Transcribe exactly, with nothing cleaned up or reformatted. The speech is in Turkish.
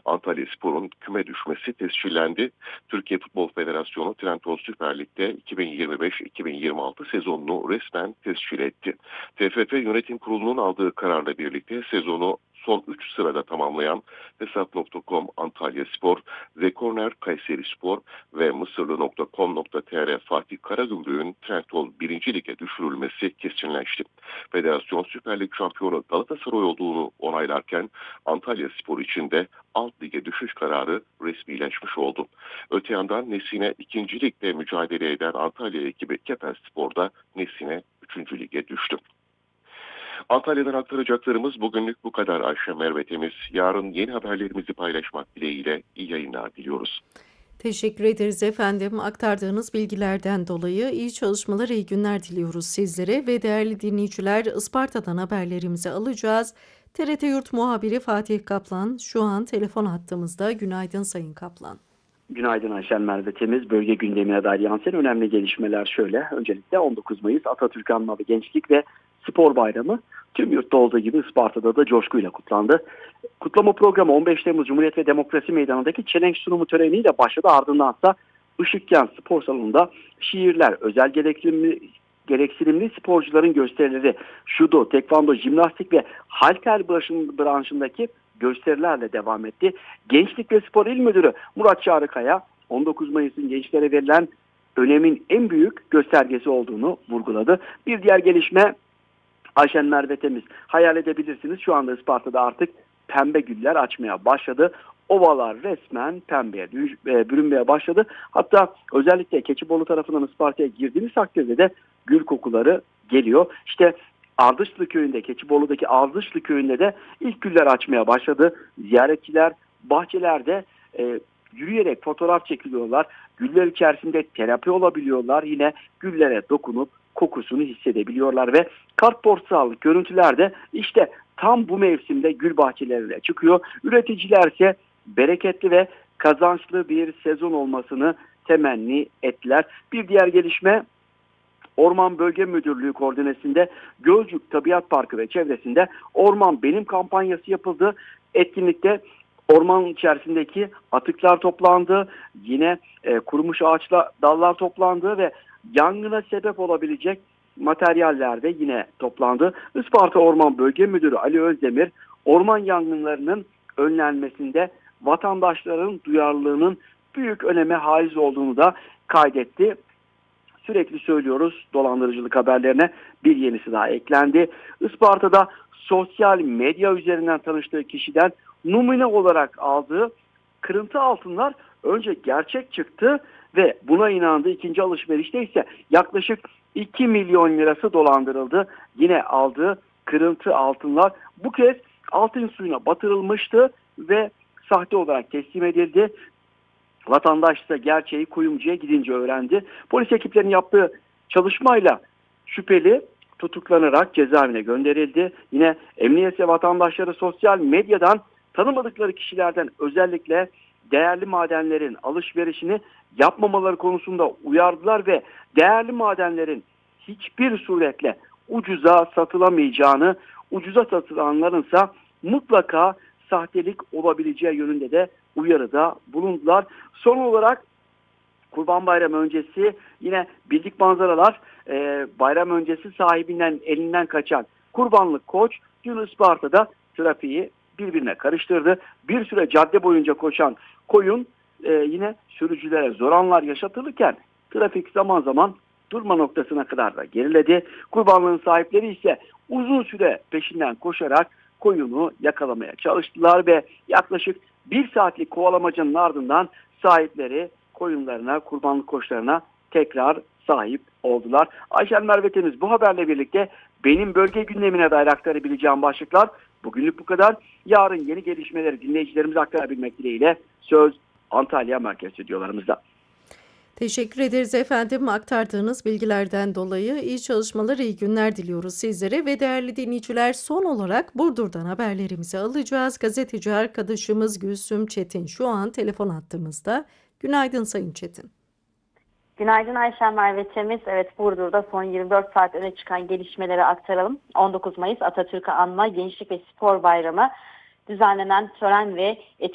Antalyaspor'un küme düşmesi tescillendi. Türkiye Futbol Federasyonu Trendyol Süper Lig'de iki bin yirmi beş iki bin yirmi altı sezonunu resmen tescil etti. T F F Yönetim Kurulu'nun aldığı kararla birlikte sezonu son üç sırada tamamlayan Hesap nokta com Antalyaspor, The Corner Kayserispor ve Mısırlı nokta com nokta tr Fatih Karagümrük'ün Trendyol birinci Lig'e düşürülmesi kesinleşti. Federasyon Süper Lig şampiyonu Galatasaray olduğunu onaylarken Antalyaspor için de alt lige düşüş kararı resmileşmiş oldu. Öte yandan Nesine ikinci Lig'de mücadele eden Antalya ekibi Kefenspor'da Nesine üçüncü Lig'e düştü. Antalya'dan aktaracaklarımız bugünlük bu kadar Ayşe Merve Temiz. Yarın yeni haberlerimizi paylaşmak dileğiyle iyi yayınlar diliyoruz. Teşekkür ederiz efendim. Aktardığınız bilgilerden dolayı iyi çalışmalar, iyi günler diliyoruz sizlere ve değerli dinleyiciler, Isparta'dan haberlerimizi alacağız. T R T Yurt muhabiri Fatih Kaplan şu an telefon hattımızda. Günaydın Sayın Kaplan. Günaydın Ayşen Merve Temiz. Bölge gündemine dair yansıyan önemli gelişmeler şöyle. Öncelikle on dokuz Mayıs Atatürk Anma ve Gençlik ve Spor Bayramı tüm yurtta olduğu gibi Isparta'da da coşkuyla kutlandı. Kutlama programı on beş Temmuz Cumhuriyet ve Demokrasi Meydanı'ndaki çelenk sunumu töreniyle başladı. Ardındansa Işıkkent Spor Salonu'nda şiirler, özel gereksinimli, gereksinimli sporcuların gösterileri, judo, tekvando, jimnastik ve halter branşındaki gösterilerle devam etti. Gençlik ve Spor İl Müdürü Murat Çağrıkaya on dokuz Mayıs'ın gençlere verilen önemin en büyük göstergesi olduğunu vurguladı. Bir diğer gelişme Ayşen Merve Temiz. Hayal edebilirsiniz, şu anda Isparta'da artık pembe güller açmaya başladı. Ovalar resmen pembeye bürünmeye başladı. Hatta özellikle Keçibolu tarafından Isparta'ya girdiğimiz takdirde de gül kokuları geliyor. İşte Ardışlı köyünde, Keçibolu'daki Ardışlı köyünde de ilk güller açmaya başladı. Ziyaretçiler bahçelerde e, yürüyerek fotoğraf çekiliyorlar. Güller içerisinde terapi olabiliyorlar. Yine güllere dokunup kokusunu hissedebiliyorlar ve kartpostal görüntüler de işte tam bu mevsimde gül bahçelerine çıkıyor. Üreticiler ise bereketli ve kazançlı bir sezon olmasını temenni ettiler. Bir diğer gelişme, Orman Bölge Müdürlüğü koordinesinde Gölcük Tabiat Parkı ve çevresinde Orman Benim kampanyası yapıldı. Etkinlikte orman içerisindeki atıklar toplandı. Yine e, kurumuş ağaçla dallar toplandı ve yangına sebep olabilecek materyaller de yine toplandı. Isparta Orman Bölge Müdürü Ali Özdemir, orman yangınlarının önlenmesinde vatandaşların duyarlılığının büyük öneme haiz olduğunu da kaydetti. Sürekli söylüyoruz, dolandırıcılık haberlerine bir yenisi daha eklendi. Isparta'da sosyal medya üzerinden tanıştığı kişiden numune olarak aldığı kırıntı altınlar önce gerçek çıktı ve buna inandı. İkinci alışverişte ise yaklaşık iki milyon lirası dolandırıldı. Yine aldığı kırıntı altınlar bu kez altın suyuna batırılmıştı ve sahte olarak teslim edildi. Vatandaş ise gerçeği kuyumcuya gidince öğrendi. Polis ekiplerinin yaptığı çalışmayla şüpheli tutuklanarak cezaevine gönderildi. Yine emniyet ve vatandaşları sosyal medyadan tanımadıkları kişilerden özellikle değerli madenlerin alışverişini yapmamaları konusunda uyardılar ve değerli madenlerin hiçbir suretle ucuza satılamayacağını, ucuza satılanlarınsa mutlaka sahtelik olabileceği yönünde de uyarıda bulundular. Son olarak Kurban Bayramı öncesi yine bildik manzaralar, e, bayram öncesi sahibinden elinden kaçan kurbanlık koç dün Isparta'da trafiği birbirine karıştırdı. Bir süre cadde boyunca koşan koyun e, yine sürücülere zor anlar yaşatılırken trafik zaman zaman durma noktasına kadar da geriledi. Kurbanlığın sahipleri ise uzun süre peşinden koşarak koyunu yakalamaya çalıştılar ve yaklaşık bir saatlik kovalamacanın ardından sahipleri koyunlarına, kurbanlık koçlarına tekrar sahip oldular. Ayşen Merve Temiz, bu haberle birlikte benim bölge gündemine dair aktarabileceğim başlıklar bugünlük bu kadar. Yarın yeni gelişmeleri dinleyicilerimize aktarabilmek dileğiyle söz Antalya Merkez Stüdyolarımızda. Teşekkür ederiz efendim aktardığınız bilgilerden dolayı. İyi çalışmalar, iyi günler diliyoruz sizlere ve değerli dinleyiciler, son olarak Burdur'dan haberlerimizi alacağız. Gazeteci arkadaşımız Gülsüm Çetin şu an telefon hattımızda. Günaydın Sayın Çetin. Günaydın Ayşen Merve Temiz. Evet, Burdur'da son yirmi dört saat öne çıkan gelişmeleri aktaralım. on dokuz Mayıs Atatürk'ü Anma Gençlik ve Spor Bayramı düzenlenen tören ve etkinlik